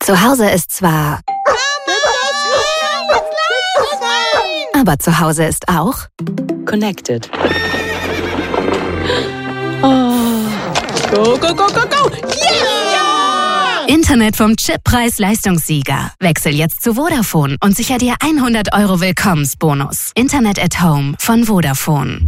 Zu Hause ist zwar... Aber zu Hause ist auch... Connected. Oh. Go, go, go, go, go! Yeah! Internet vom Chip Preis-Leistungssieger. Wechsel jetzt zu Vodafone und sicher dir 100 € Willkommensbonus. Internet at Home von Vodafone.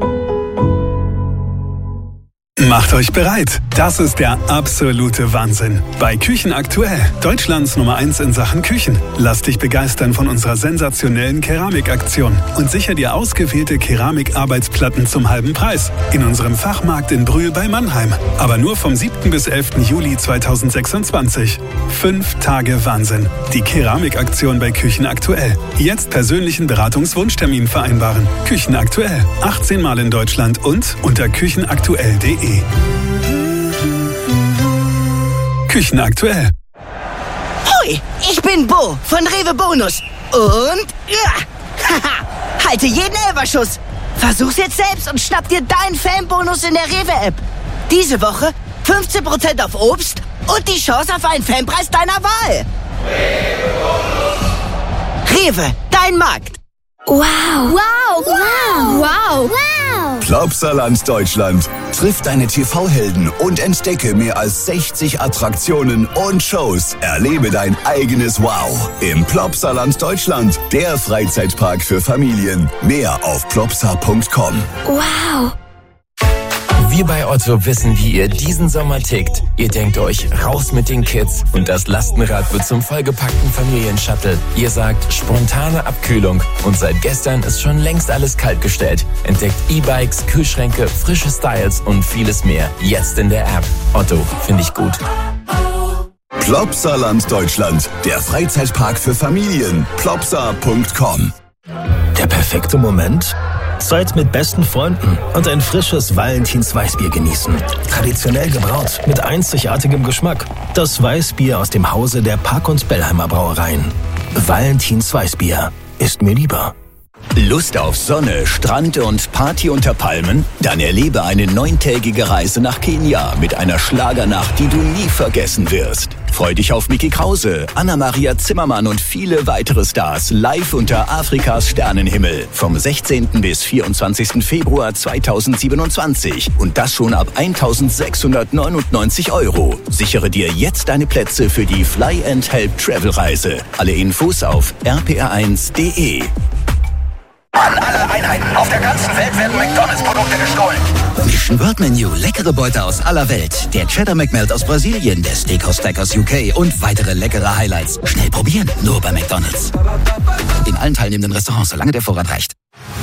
Macht euch bereit. Das ist der absolute Wahnsinn. Bei Küchen aktuell. Deutschlands Nummer 1 in Sachen Küchen. Lass dich begeistern von unserer sensationellen Keramikaktion und sicher dir ausgewählte Keramikarbeitsplatten zum halben Preis. In unserem Fachmarkt in Brühl bei Mannheim. Aber nur vom 7. bis 11. Juli 2026. 5 Tage Wahnsinn. Die Keramikaktion bei Küchen aktuell. Jetzt persönlichen Beratungswunschtermin vereinbaren. Küchen aktuell. 18 Mal in Deutschland und unter küchenaktuell.de. Küchen aktuell. Hoi, ich bin Bo von Rewe Bonus. Und haha, halte jeden Elferschuss. Versuch's jetzt selbst und schnapp dir deinen Fanbonus in der Rewe-App. Diese Woche 15% auf Obst und die Chance auf einen Fanpreis deiner Wahl. Rewe, dein Markt. Wow. Wow. Wow. Wow. Wow. Plopsaland Deutschland. Triff deine TV-Helden und entdecke mehr als 60 Attraktionen und Shows. Erlebe dein eigenes Wow im Plopsaland Deutschland. Der Freizeitpark für Familien. Mehr auf plopsa.com. Wow. Wir bei Otto wissen, wie ihr diesen Sommer tickt. Ihr denkt euch, raus mit den Kids und das Lastenrad wird zum vollgepackten Familienshuttle. Ihr sagt, spontane Abkühlung und seit gestern ist schon längst alles kaltgestellt. Entdeckt E-Bikes, Kühlschränke, frische Styles und vieles mehr. Jetzt in der App. Otto, finde ich gut. Plopsaland Deutschland. Der Freizeitpark für Familien. plopsa.com. Der perfekte Moment? Zeit mit besten Freunden und ein frisches Valentins-Weißbier genießen. Traditionell gebraut, mit einzigartigem Geschmack. Das Weißbier aus dem Hause der Park- und Bellheimer Brauereien. Valentins Weißbier ist mir lieber. Lust auf Sonne, Strand und Party unter Palmen? Dann erlebe eine 9-tägige Reise nach Kenia mit einer Schlagernacht, die du nie vergessen wirst. Freu dich auf Micky Krause, Anna-Maria Zimmermann und viele weitere Stars live unter Afrikas Sternenhimmel vom 16. bis 24. Februar 2027 und das schon ab 1.699 €. Sichere dir jetzt deine Plätze für die Fly and Help Travel Reise. Alle Infos auf rpr1.de. An alle Einheiten auf der ganzen Welt werden McDonalds-Produkte gestohlen. Mission World Menu, leckere Beute aus aller Welt. Der Cheddar McMelt aus Brasilien, der Steakhouse Stack aus UK und weitere leckere Highlights. Schnell probieren, nur bei McDonalds. In allen teilnehmenden Restaurants, solange der Vorrat reicht.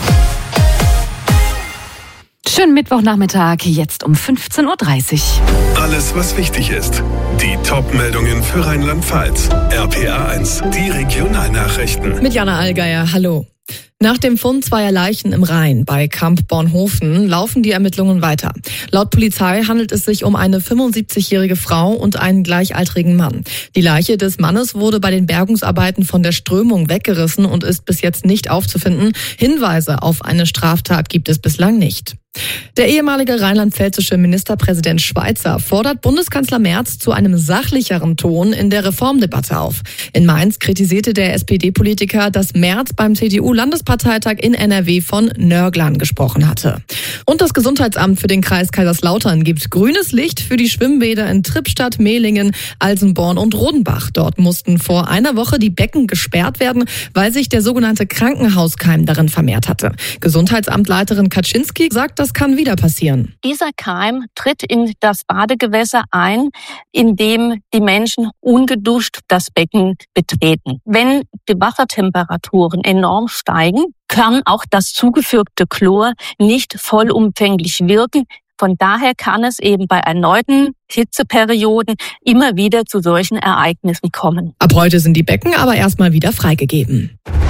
Schönen Mittwochnachmittag, jetzt um 15.30 Uhr. Alles, was wichtig ist. Die Top-Meldungen für Rheinland-Pfalz. RPA1, die Regionalnachrichten. Mit Jana Allgeier, hallo. Nach dem Fund zweier Leichen im Rhein bei Kamp Bornhofen laufen die Ermittlungen weiter. Laut Polizei handelt es sich um eine 75-jährige Frau und einen gleichaltrigen Mann. Die Leiche des Mannes wurde bei den Bergungsarbeiten von der Strömung weggerissen und ist bis jetzt nicht aufzufinden. Hinweise auf eine Straftat gibt es bislang nicht. Der ehemalige rheinland-pfälzische Ministerpräsident Schweizer fordert Bundeskanzler Merz zu einem sachlicheren Ton in der Reformdebatte auf. In Mainz kritisierte der SPD-Politiker, dass Merz beim CDU-Landesparteitag in NRW von Nörglern gesprochen hatte. Und das Gesundheitsamt für den Kreis Kaiserslautern gibt grünes Licht für die Schwimmbäder in Trippstadt, Mehlingen, Alsenborn und Rodenbach. Dort mussten vor einer Woche die Becken gesperrt werden, weil sich der sogenannte Krankenhauskeim darin vermehrt hatte. Gesundheitsamtleiterin Kaczynski sagt, das kann wieder passieren. Dieser Keim tritt in das Badegewässer ein, indem die Menschen ungeduscht das Becken betreten. Wenn die Wassertemperaturen enorm steigen, kann auch das zugefügte Chlor nicht vollumfänglich wirken. Von daher kann es eben bei erneuten Hitzeperioden immer wieder zu solchen Ereignissen kommen. Ab heute sind die Becken aber erstmal wieder freigegeben.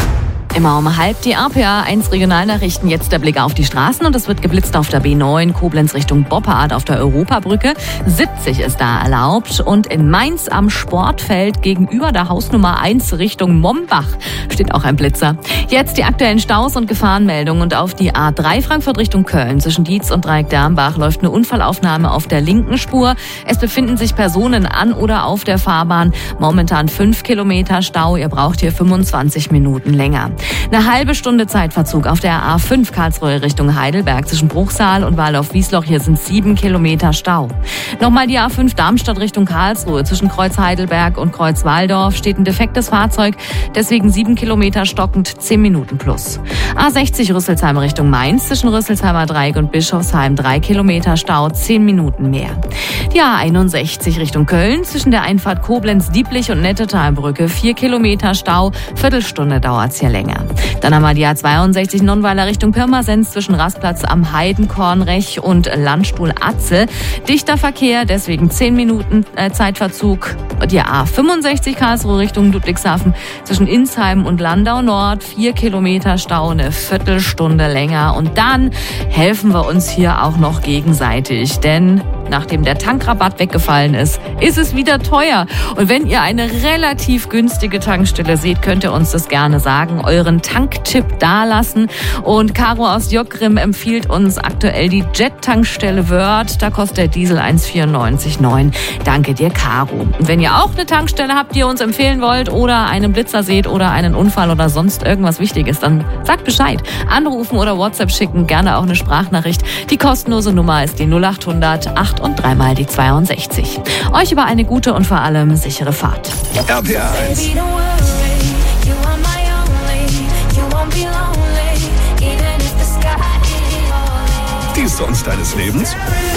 Immer um halb die RPA 1 Regionalnachrichten. Jetzt der Blick auf die Straßen und es wird geblitzt auf der B9 Koblenz Richtung Boppard auf der Europabrücke. 70 ist da erlaubt und in Mainz am Sportfeld gegenüber der Hausnummer 1 Richtung Mombach steht auch ein Blitzer. Jetzt die aktuellen Staus und Gefahrenmeldungen und auf die A3 Frankfurt Richtung Köln zwischen Dietz und Dreieck-Dermbach läuft eine Unfallaufnahme auf der linken Spur. Es befinden sich Personen an oder auf der Fahrbahn. Momentan 5 Kilometer Stau. Ihr braucht hier 25 Minuten länger. Eine halbe Stunde Zeitverzug auf der A5 Karlsruhe Richtung Heidelberg zwischen Bruchsal und Waldorf-Wiesloch. Hier sind 7 Kilometer Stau. Nochmal die A5 Darmstadt Richtung Karlsruhe zwischen Kreuz Heidelberg und Kreuz Waldorf steht ein defektes Fahrzeug. Deswegen 7 Kilometer stockend, 10 Minuten plus. A60 Rüsselsheim Richtung Mainz zwischen Rüsselsheimer Dreieck und Bischofsheim 3 Kilometer Stau, 10 Minuten mehr. Die A61 Richtung Köln zwischen der Einfahrt Koblenz-Dieblich und Nettetalbrücke 4 Kilometer Stau, Viertelstunde dauert's hier länger. Dann haben wir die A62 Nonnweiler Richtung Pirmasens zwischen Rastplatz am Heidenkornrech und Landstuhl Atze. Dichter Verkehr, deswegen 10 Minuten Zeitverzug. Die A65 Karlsruhe Richtung Ludwigshafen zwischen Insheim und Landau Nord 4 Kilometer Stau, eine Viertelstunde länger. Und dann helfen wir uns hier auch noch gegenseitig, denn nachdem der Tankrabatt weggefallen ist, ist es wieder teuer. Und wenn ihr eine relativ günstige Tankstelle seht, könnt ihr uns das gerne sagen, euren Tanktipp dalassen. Und Caro aus Jockgrim empfiehlt uns aktuell die Jet-Tankstelle Wörth. Da kostet der Diesel 1,94,9. Danke dir, Caro. Und wenn ihr auch eine Tankstelle habt, die ihr uns empfehlen wollt oder einen Blitzer seht oder einen Unfall oder sonst irgendwas Wichtiges, dann sagt Bescheid. Anrufen oder WhatsApp schicken, gerne auch eine Sprachnachricht. Die kostenlose Nummer ist die 0800 8 und 3 mal die 62. Euch über eine gute und vor allem sichere Fahrt. RPA 1. Die Songs deines Lebens?